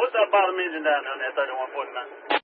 What's that bottom engine down there on that 3149?